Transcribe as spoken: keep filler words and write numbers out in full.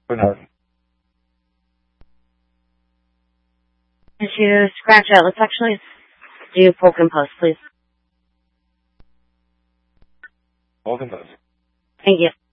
Bernard. To scratch out, let's actually do full compose, please. Full compose. Thank you.